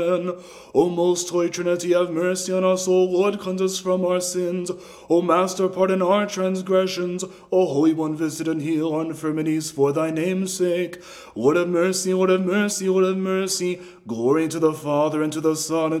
O most holy Trinity, have mercy on us. O Lord, cleanse us from our sins. O Master, pardon our transgressions. O Holy One, visit and heal our infirmities for thy name's sake. Lord have mercy, Lord have mercy, Lord have mercy. Glory to the Father, and to the Son, and